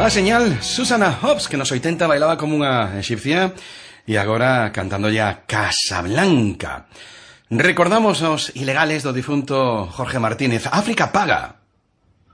A señal, Susana Hobbs, que nos 80 bailaba como unha egipcia e agora cantando ya Casablanca. Recordamos os ilegales do difunto Jorge Martínez. África paga.